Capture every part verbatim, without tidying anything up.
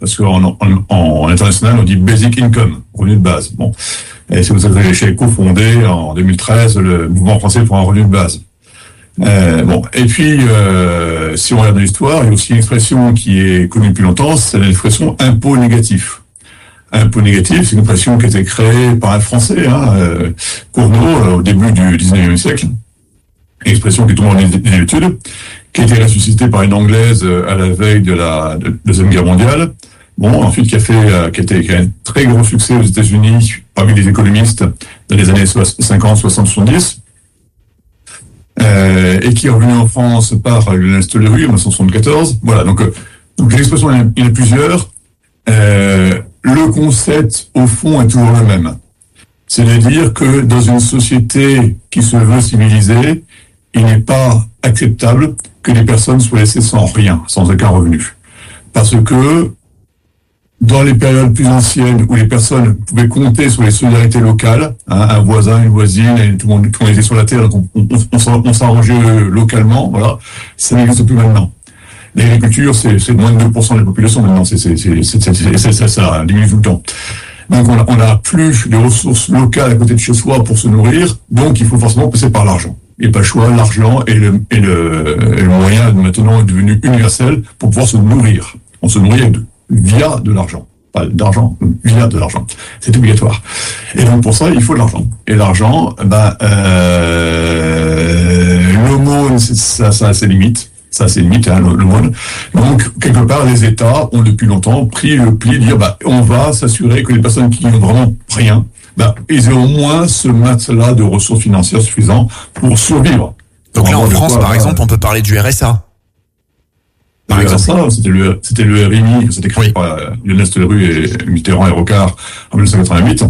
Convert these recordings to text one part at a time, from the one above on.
parce qu'en en, en, en international, on dit basic income, revenu de base. Bon. Et si vous avez chez cofondé en deux mille treize le mouvement français pour un revenu de base. Euh, bon. Et puis, euh, si on regarde l'histoire, il y a aussi une expression qui est connue depuis longtemps, c'est l'expression impôt négatif. Impôt négatif, c'est une expression qui a été créée par un Français, hein, euh, Cournot, euh, au début du dix-neuvième siècle. Une expression qui est tombée en désuétude, qui a été ressuscitée par une Anglaise à la veille de la de, de Deuxième Guerre mondiale. Bon, ensuite qui a fait, euh, qui a été qui a un très gros succès aux États-Unis parmi les économistes dans les années cinquante, soixante, soixante-dix, euh, et qui est revenu en France par Lionel Stoléru en dix-neuf cent soixante-quatorze. Voilà, donc euh, donc l'expression il y en a plusieurs. Euh, le concept au fond est toujours le même, c'est-à-dire que dans une société qui se veut civilisée, il n'est pas acceptable que les personnes soient laissées sans rien, sans aucun revenu. Parce que dans les périodes plus anciennes où les personnes pouvaient compter sur les solidarités locales, hein, un voisin, une voisine, et tout le monde, tout le monde était sur la terre, donc on, on, on s'arrangeait localement, voilà, ça n'existe plus maintenant. L'agriculture, c'est, c'est moins de deux pour cent de la population maintenant, c'est, c'est, c'est, c'est, c'est, c'est, c'est ça, ça diminue tout le temps. Donc on a, on a plus de ressources locales à côté de chez soi pour se nourrir, donc il faut forcément passer par l'argent. Il n'y a pas le choix, l'argent est le, est le, est le moyen maintenant est devenu universel pour pouvoir se nourrir. On se nourrit de, via de l'argent. Pas d'argent, via de l'argent. C'est obligatoire. Et donc pour ça, il faut de l'argent. Et l'argent, ben, euh, l'aumône, ça, ça a ses limites. Ça, c'est limite, hein, l'aumône. Donc, quelque part, les États ont depuis longtemps pris le pli de dire, bah, on va s'assurer que les personnes qui n'ont vraiment rien, bah, ils aient au moins ce matelas de ressources financières suffisant pour survivre. Donc là, en France, quoi, par exemple, on peut parler du R S A. Par exemple, ça, c'était le, c'était le R I M I, c'était créé oui. par Lionel Stoléru et Mitterrand et Rocard en dix-neuf cent quatre-vingt-huit.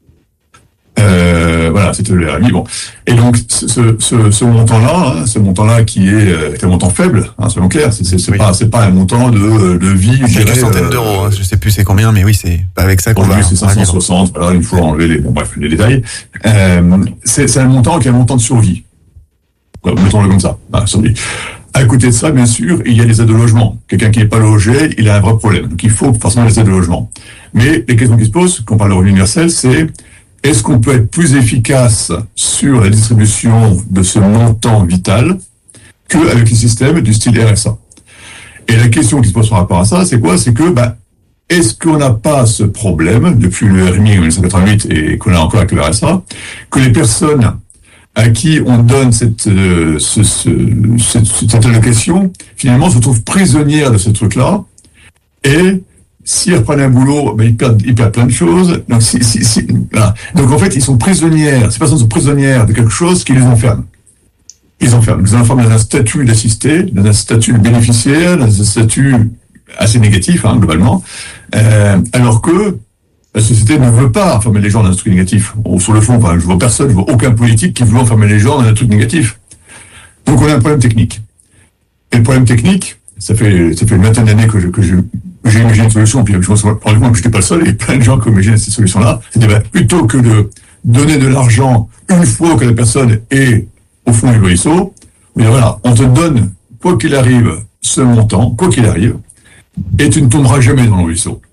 Euh, voilà, c'était le R M I. Bon, et donc ce, ce, ce montant-là, hein, ce montant-là qui est, euh, est un montant faible, hein, soyons clairs, c'est, c'est, c'est oui. pas, c'est pas un montant de, de vie. Quelques centaines euh, d'euros, hein, je sais plus c'est combien, mais oui, c'est pas avec ça qu'on va. C'est cinq cent soixante. Voilà, il faut enlever les, bon, bref, les détails. Euh, c'est, c'est un montant qui est un montant de survie. Quoi, mettons-le comme ça, hein, survie. À côté de ça, bien sûr, il y a les aides de logement. Quelqu'un qui n'est pas logé, il a un vrai problème. Donc il faut forcément les aides de logement. Mais les questions qui se posent, quand on parle de revenu universel, c'est est-ce qu'on peut être plus efficace sur la distribution de ce montant vital qu'avec les systèmes du style R S A? Et la question qui se pose par rapport à ça, c'est quoi? C'est que, bah, est-ce qu'on n'a pas ce problème, depuis le R M I en dix-neuf cent quatre-vingt-huit et qu'on a encore avec le R S A, que les personnes à qui on donne cette, euh, ce, ce, cette, cette allocation, finalement, se trouvent prisonnières de ce truc-là, et s'ils reprennent un boulot, ben, ils perdent, ils perdent plein de choses. Donc, si, si, si, voilà. Donc, en fait, ils sont prisonnières, ces personnes sont prisonnières de quelque chose qui les enferme. Ils enferment. Ils les enferment dans un statut d'assisté, dans un statut de bénéficiaire, dans un statut assez négatif, hein, globalement, euh, alors que la société ne veut pas enfermer les gens dans un truc négatif. Sur le fond, enfin, je vois personne, je vois aucun politique qui veut enfermer les gens dans un truc négatif. Donc, on a un problème technique. Et le problème technique, ça fait, ça fait une vingtaine d'années que je, que je, j'ai imaginé une solution, puis je me suis rendu compte que j'étais pas le seul, et plein de gens qui ont imaginé cette solution-là. C'était, ben, plutôt que de donner de l'argent une fois que la personne est au fond du ruisseau, mais voilà, on te donne, quoi qu'il arrive, ce montant, quoi qu'il arrive, et tu ne tomberas jamais dans le ruisseau.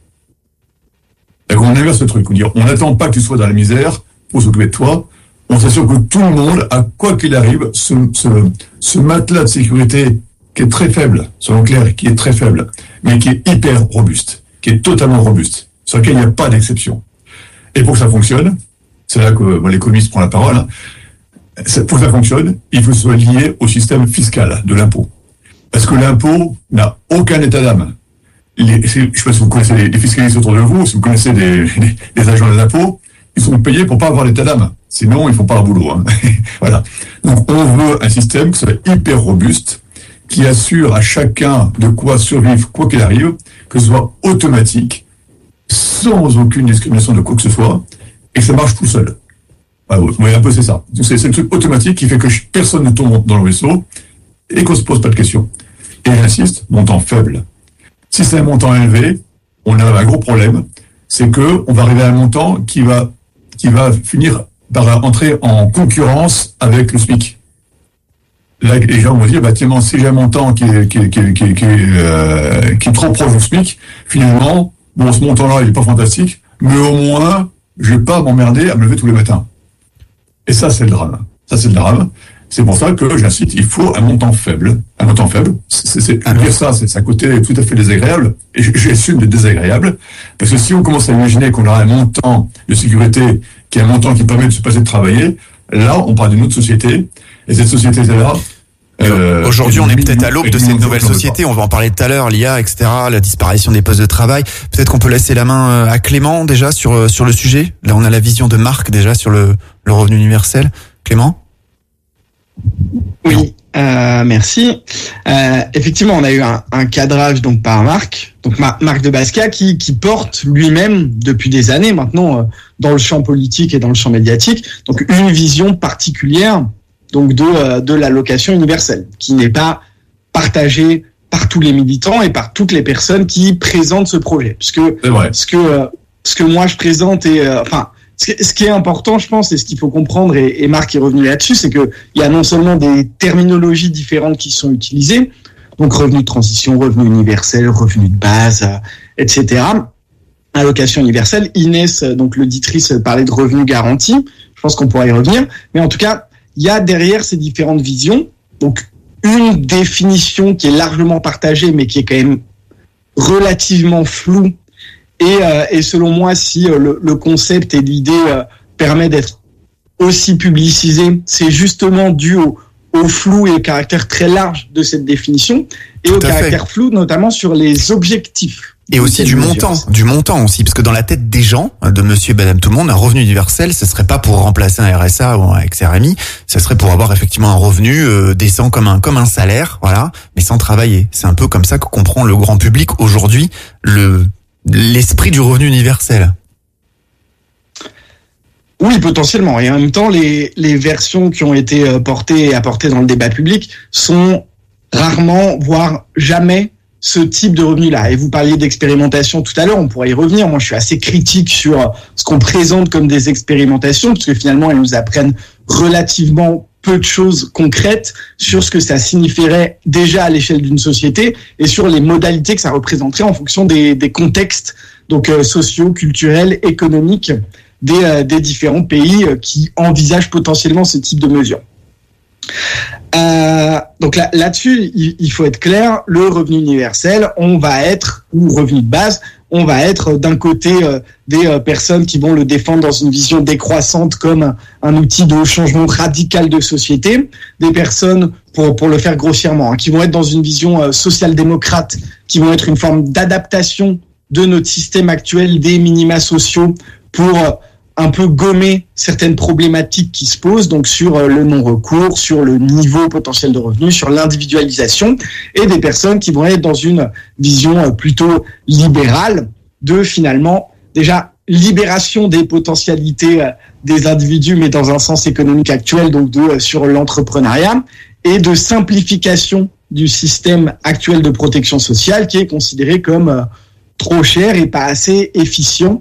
Donc on inverse le truc, on dit, on n'attend pas que tu sois dans la misère pour s'occuper de toi, on s'assure que tout le monde, à quoi qu'il arrive, ce, ce, ce matelas de sécurité qui est très faible, selon Claire, qui est très faible, mais qui est hyper robuste, qui est totalement robuste, sur lequel il n'y a pas d'exception. Et pour que ça fonctionne, c'est là que bon, l'économiste prend la parole, hein, pour que ça fonctionne, il faut que ce soit lié au système fiscal de l'impôt. Parce que l'impôt n'a aucun état d'âme. Les, je ne sais pas si vous connaissez les, les fiscalistes autour de vous, si vous connaissez les, les, les agents de l'impôt, ils sont payés pour pas avoir l'état d'âme. Sinon, ils font pas leur boulot. Hein. Voilà. Donc, on veut un système qui soit hyper robuste, qui assure à chacun de quoi survivre, quoi qu'il arrive, que ce soit automatique, sans aucune discrimination de quoi que ce soit, et que ça marche tout seul. Ah, vous voyez un peu, c'est ça. C'est, c'est le truc automatique qui fait que personne ne tombe dans le vaisseau et qu'on se pose pas de questions. Et j'insiste, montant faible. Si c'est un montant élevé, on a un gros problème, c'est que on va arriver à un montant qui va qui va finir par entrer en concurrence avec le SMIC. là, les gens vont dire, bah, tiens, si j'ai un montant qui est, qui est, qui est, qui est, qui est, euh, qui est trop proche du SMIC, finalement, bon, ce montant-là, il est pas fantastique, mais au moins, je vais pas m'emmerder à me lever tous les matins. Et ça, c'est le drame. Ça, c'est le drame. C'est pour ça que j'incite, il faut un montant faible. Un montant faible. C'est, c'est, ah, dire ça, c'est, c'est un côté tout à fait désagréable. Et j'assume d'être désagréable. Parce que si on commence à imaginer qu'on aura un montant de sécurité qui est un montant qui permet de se passer de travailler, là, on parle d'une autre société. Et cette société-là, Euh, Aujourd'hui, on est peut-être à l'aube de cette nouvelle société. On va en parler tout à l'heure, l'I A, et cetera, la disparition des postes de travail. Peut-être qu'on peut laisser la main à Clément déjà sur sur le sujet. Là, on a la vision de Marc déjà sur le le revenu universel. Clément ? Oui, euh, merci. Euh, effectivement, on a eu un, un cadrage donc par Marc, donc Marc de Basquiat, qui qui porte lui-même depuis des années maintenant euh, dans le champ politique et dans le champ médiatique, donc une vision particulière. Donc de euh, de l'allocation universelle, qui n'est pas partagée par tous les militants et par toutes les personnes qui présentent ce projet, parce que ce que euh, ce que moi je présente et euh, enfin ce, ce qui est important, je pense, et ce qu'il faut comprendre, et, et Marc est revenu là-dessus, c'est que il y a non seulement des terminologies différentes qui sont utilisées, donc revenu de transition, revenu universel, revenu de base, euh, et cetera. Allocation universelle, Inès, donc l'auditrice, parlait de revenu garanti. Je pense qu'on pourra y revenir, mais en tout cas, il y a derrière ces différentes visions, donc une définition qui est largement partagée, mais qui est quand même relativement floue. Et, euh, et selon moi, si euh, le, le concept et l'idée euh, permet d'être aussi publicisé, c'est justement dû au, au flou et au caractère très large de cette définition, et Tout au caractère fait. flou notamment sur les objectifs. Et aussi du montant, du montant aussi, parce que dans la tête des gens, de monsieur et madame tout le monde, un revenu universel, ce serait pas pour remplacer un R S A ou un ex R M I, ce serait pour avoir effectivement un revenu euh, décent comme un comme un salaire, voilà, mais sans travailler. C'est un peu comme ça que comprend le grand public aujourd'hui le l'esprit du revenu universel. Oui, potentiellement. Et en même temps, les les versions qui ont été portées et apportées dans le débat public sont rarement, voire jamais, ce type de revenu-là. Et vous parliez d'expérimentation tout à l'heure, on pourrait y revenir. Moi, je suis assez critique sur ce qu'on présente comme des expérimentations, parce que finalement, elles nous apprennent relativement peu de choses concrètes sur ce que ça signifierait déjà à l'échelle d'une société et sur les modalités que ça représenterait en fonction des, des contextes donc euh, sociaux, culturels, économiques des, euh, des différents pays euh, qui envisagent potentiellement ce type de mesures. Euh, donc là, là-dessus, il, il faut être clair, le revenu universel, on va être, ou revenu de base, on va être d'un côté euh, des euh, personnes qui vont le défendre dans une vision décroissante comme un, un outil de changement radical de société, des personnes, pour, pour le faire grossièrement, hein, qui vont être dans une vision euh, social-démocrate, qui vont être une forme d'adaptation de notre système actuel des minima sociaux pour euh, un peu gommer certaines problématiques qui se posent, donc sur le non-recours, sur le niveau potentiel de revenus, sur l'individualisation, et des personnes qui vont être dans une vision plutôt libérale de finalement, déjà, libération des potentialités des individus, mais dans un sens économique actuel, donc de, sur l'entrepreneuriat, et de simplification du système actuel de protection sociale qui est considéré comme trop cher et pas assez efficient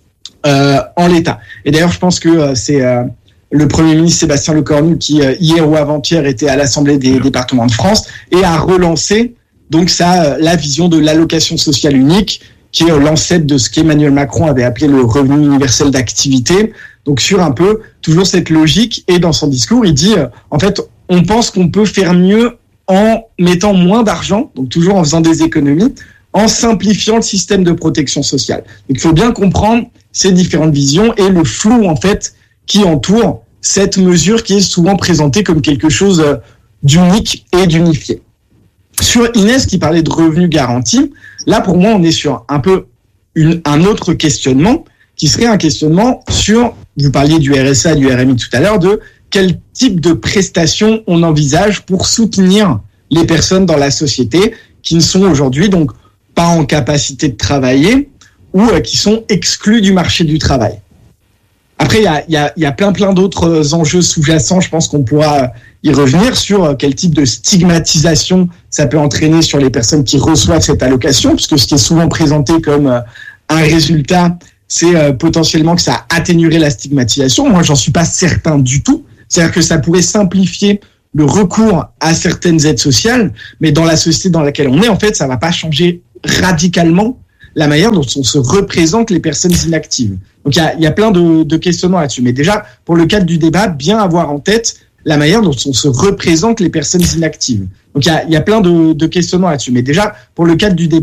Euh, en l'état. Et d'ailleurs, je pense que euh, c'est euh, le Premier ministre Sébastien Lecornu qui, euh, hier ou avant-hier, était à l'Assemblée des départements de France et a relancé donc ça, euh, la vision de l'allocation sociale unique, qui est euh, l'ancêtre de ce qu'Emmanuel Macron avait appelé le revenu universel d'activité. Donc sur un peu toujours cette logique. Et dans son discours, il dit, euh, en fait, on pense qu'on peut faire mieux en mettant moins d'argent, donc toujours en faisant des économies, en simplifiant le système de protection sociale. Donc il faut bien comprendre ces différentes visions et le flou en fait qui entoure cette mesure qui est souvent présentée comme quelque chose d'unique et d'unifié. Sur Inès qui parlait de revenus garantis, là pour moi on est sur un peu une, un autre questionnement qui serait un questionnement sur, vous parliez du R S A, du R M I tout à l'heure, de quel type de prestations on envisage pour soutenir les personnes dans la société qui ne sont aujourd'hui donc pas en capacité de travailler ou euh, qui sont exclus du marché du travail. Après, il y a, y, a, y a plein plein d'autres enjeux sous-jacents, je pense qu'on pourra y revenir, sur euh, quel type de stigmatisation ça peut entraîner sur les personnes qui reçoivent cette allocation, puisque ce qui est souvent présenté comme euh, un résultat, c'est euh, potentiellement que ça atténuerait la stigmatisation. Moi, j'en suis pas certain du tout. C'est-à-dire que ça pourrait simplifier le recours à certaines aides sociales, mais dans la société dans laquelle on est, en fait, ça va pas changer radicalement la manière dont on se représente les personnes inactives. Donc, il y a, il y a plein de, de questionnements là-dessus. Mais déjà, pour le cadre du débat, bien avoir en tête la manière dont on se représente les personnes inactives. Donc, il y a, il y a plein de, de questionnements là-dessus. Mais déjà, pour le cadre du débat,